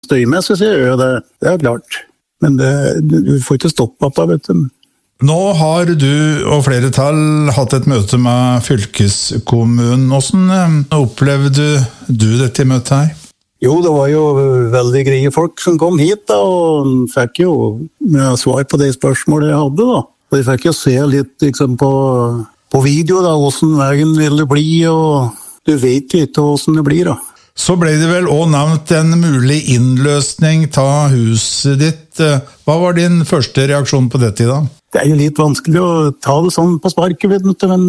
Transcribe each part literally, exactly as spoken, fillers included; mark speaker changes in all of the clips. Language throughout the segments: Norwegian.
Speaker 1: Støymessig så gjør det, det er klart. Men det, du får ikke stoppe opp da, vet du.
Speaker 2: Nå har du og flere tall hatt et møte med fylkeskommunen. Hvordan opplevde du dette møtet her?
Speaker 1: Jo, det var jo veldig greie folk som kom hit da, og fikk jo svar på de spørsmålene jeg hadde da. Og de fikk jo se litt liksom, på, på video da, hvordan veien ville bli, og du vet jo ikke hvordan det blir da.
Speaker 2: Så ble det vel også nevnt en mulig innløsning av huset ditt. Hva var din første reaksjon på dette da?
Speaker 1: Det er jo litt vanskelig å ta det sånn på sparket, vet du, men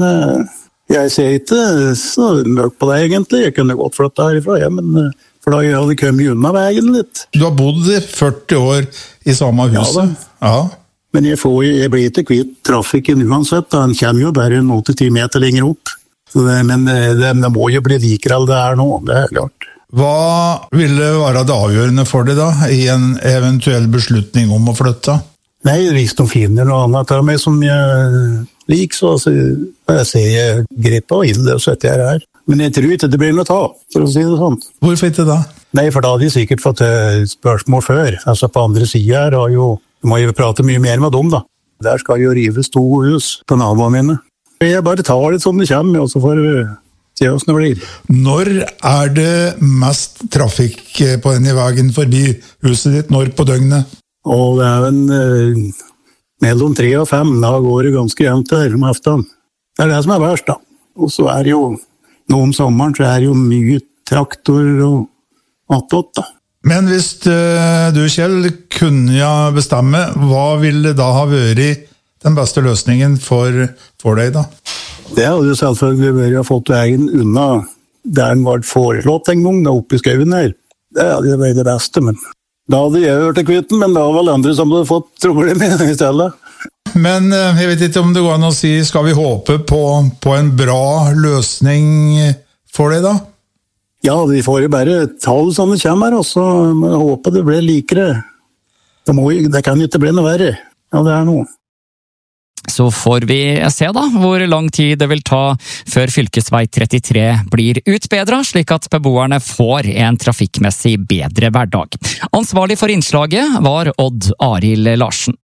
Speaker 1: jeg ser ikke så mørkt på det egentlig. Jeg kunne godt flytte herifra, ja, men for da jeg hadde kommet unna veien litt. Du
Speaker 2: har bodd førti år i samme huset?
Speaker 1: Ja, ja. Men jeg, får, jeg blir ikke kvitt trafikken uansett, da. Den kommer jo bare åtte til ti meter lenger opp. Det, men det, det må jo bli likere enn det er nå, det er klart.
Speaker 2: Hva ville være det avgjørende for deg da, i en eventuell beslutning om å flytte?
Speaker 1: Nei, hvis de finner noe annet av meg som jeg liker, så altså, jeg ser jeg grepet og inn det, og så setter jeg her. Men jeg tror ikke det blir noe ta, for å si det sånn.
Speaker 2: Hvorfor ikke da?
Speaker 1: Nei, for da hadde jeg sikkert fått spørsmål før. Altså på andre siden her har jo, må jeg prate mye mer med dem da. Der skal jo rives to hus på naboene mine. Jeg bare tar det som det kommer, og så får vi se hvordan det blir.
Speaker 2: Når er det mest trafikk på denne veien forbi huset ditt? Når på døgnet?
Speaker 1: Og det er en eh, mellom tre og fem, da går det ganske jevnt her om aften. Det er det som er verst da. Og så er det jo, nå om sommeren, så er det jo mye traktor og attåt da.
Speaker 2: Men hvis uh, du, Kjell, kunne bestemme, hva ville da ha vært den beste løsningen for, for deg da?
Speaker 1: Det hadde jo selvfølgelig vært å fått veien unna der den var foreslått en gang, da oppe i skauen her. Det hadde vært det beste, men da hadde jeg hørt til kvitten, men da var vel andre som hadde fått trommer med i stedet.
Speaker 2: Men jeg vet ikke om det går an å si, skal vi håpe på, på en bra løsning for deg da?
Speaker 1: Ja, vi får jo bare ta det som det kommer, og så må jeg håpe det blir likere. Det, må, det kan jo ikke bli noe verre. Ja, det er noe.
Speaker 3: Så får vi se da hvor lang tid det vil ta før fylkesvei trettitre blir utbedret, slik at beboerne får en trafikkmessig bedre hverdag. Ansvarlig for innslaget var Odd Arild Larsen.